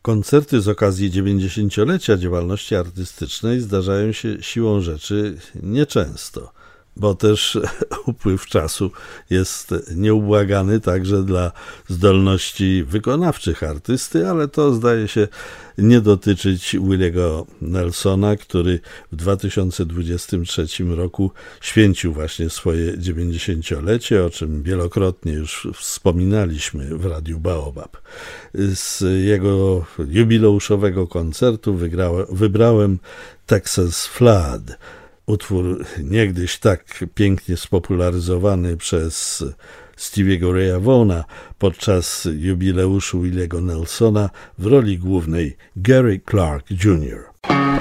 Koncerty z okazji 90-lecia działalności artystycznej zdarzają się siłą rzeczy nieczęsto, bo też upływ czasu jest nieubłagany także dla zdolności wykonawczych artysty, ale to zdaje się nie dotyczyć Williego Nelsona, który w 2023 roku święcił właśnie swoje 90-lecie, o czym wielokrotnie już wspominaliśmy w Radiu Baobab. Z jego jubileuszowego koncertu wybrałem Texas Flood, utwór niegdyś tak pięknie spopularyzowany przez Stevie'ego Raya Vaughna podczas jubileuszu Williego Nelsona w roli głównej Gary Clark Jr.